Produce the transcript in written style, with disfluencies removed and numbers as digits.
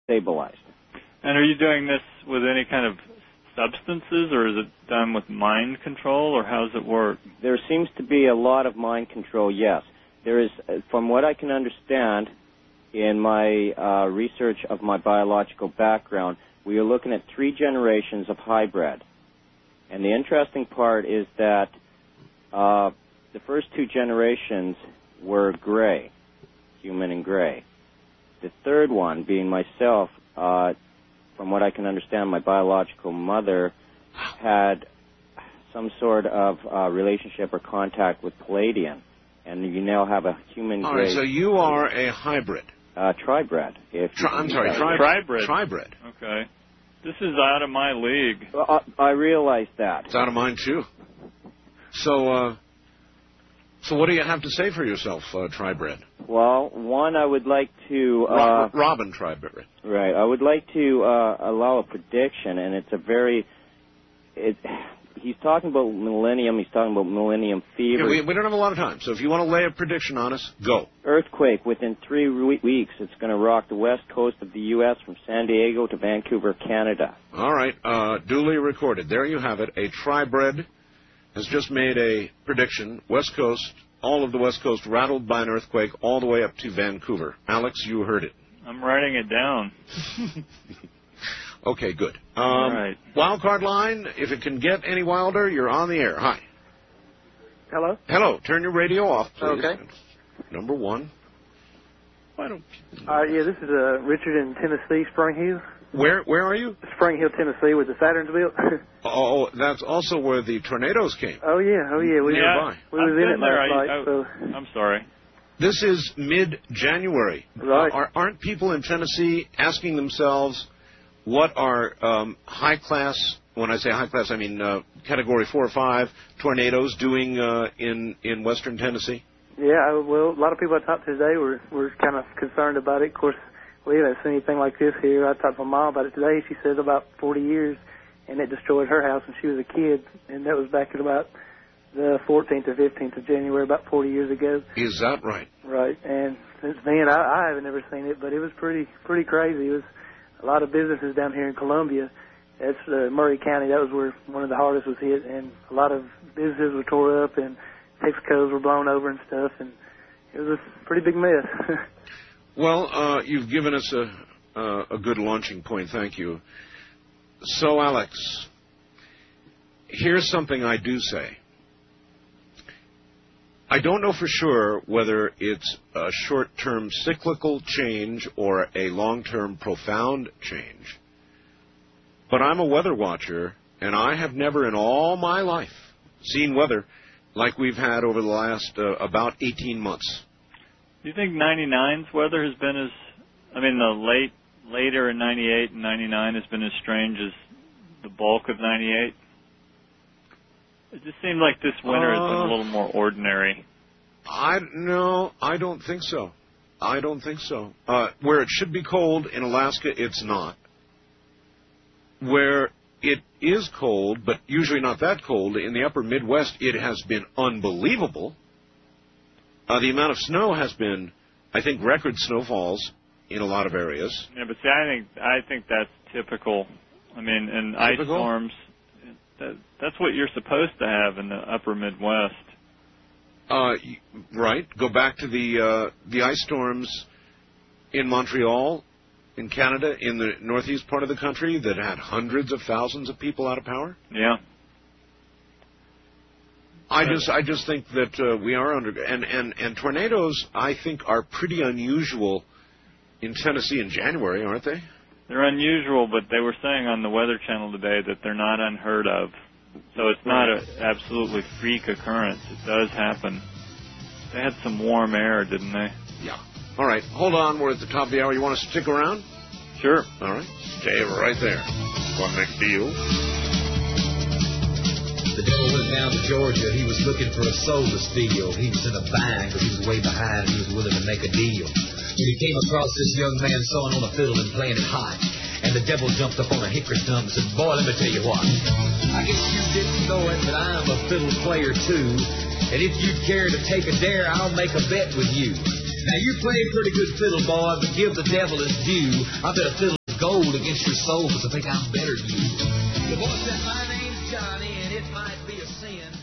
stabilized. And are you doing this with any kind of substances, or is it done with mind control, or how does it work? There seems to be a lot of mind control, yes. There is, from what I can understand in my research of my biological background, we are looking at 3 generations of hybrid. And the interesting part is that the first 2 generations were gray, human and gray. The third one, being myself, from what I can understand, my biological mother had some sort of relationship or contact with Palladian, and you now have a human gray. All right, so you are a hybrid. Tribred. Tribred. Tribred. Okay. This is out of my league. I realize that. It's out of mine, too. So what do you have to say for yourself, Tribred? Well, one, I would like to... Robin Tribred. Right. I would like to allow a prediction, and it's a very... He's talking about millennium. He's talking about millennium fever. Yeah, we don't have a lot of time, so if you want to lay a prediction on us, go. Earthquake within 3 weeks. It's going to rock the west coast of the U.S. from San Diego to Vancouver, Canada. All right. Duly recorded. There you have it. A Tribred has just made a prediction. West Coast, all of the West Coast rattled by an earthquake all the way up to Vancouver. Alex, you heard it. I'm writing it down. Okay, good. All right. Wild card line, if it can get any wilder, you're on the air. Hi. Hello? Hello. Turn your radio off, please. Okay. Number 1. Why don't... Yeah, this is Richard in Tennessee, Spring Hill. Where are you? Spring Hill, Tennessee, where the Saturns built. Oh, that's also where the tornadoes came. Oh, yeah. We was in it last night. So. I'm sorry. This is mid-January. Right. Aren't people in Tennessee asking themselves what are high-class, when I say high-class, I mean Category 4 or 5 tornadoes doing in western Tennessee? Yeah, well, a lot of people I talked to today were kind of concerned about it. Of course, we haven't seen anything like this here. I talked to my mom about it today. She said about 40 years, and it destroyed her house when she was a kid, and that was back at about the 14th or 15th of January, about 40 years ago. Is that right? Right, and since then, I haven't ever seen it, but it was pretty crazy. It was a lot of businesses down here in Columbia. That's Murray County. That was where one of the hardest was hit, and a lot of businesses were tore up, and Texacos were blown over and stuff, and it was a pretty big mess. Well, you've given us a good launching point. Thank you. So, Alex, here's something I do say. I don't know for sure whether it's a short-term cyclical change or a long-term profound change. But I'm a weather watcher, and I have never in all my life seen weather like we've had over the last about 18 months. Do you think 99's weather has been the later in 98 and 99 has been as strange as the bulk of 98? It just seemed like this winter has been a little more ordinary. No, I don't think so. Where it should be cold in Alaska, it's not. Where it is cold, but usually not that cold, in the upper Midwest, it has been unbelievable. The amount of snow has been, I think, record snowfalls in a lot of areas. Yeah, but see, I think that's typical. I mean, in ice storms, that's what you're supposed to have in the upper Midwest. Right. Go back to the ice storms in Montreal, in Canada, in the northeast part of the country that had hundreds of thousands of people out of power. Yeah. I just think that we are under, and tornadoes, I think, are pretty unusual in Tennessee in January, aren't they? They're unusual, but they were saying on the Weather Channel today that they're not unheard of. So it's not an absolutely freak occurrence. It does happen. They had some warm air, didn't they? Yeah. All right. Hold on. We're at the top of the hour. You want to stick around? Sure. All right. Stay right there. One next deal. The devil went down to Georgia. He was looking for a soul to steal. He was in a bind because he was way behind and he was willing to make a deal. When he came across this young man sawing on a fiddle and playing it hot, and the devil jumped up on a hickory stump and said, "Boy, let me tell you what. I guess you didn't know it, but I'm a fiddle player too. And if you'd care to take a dare, I'll make a bet with you. Now, you play pretty good fiddle, boy, but give the devil his due. I bet a fiddle gold against your soul because I think I'm better than you. The boy said, my name's Johnny, and it might be a sin.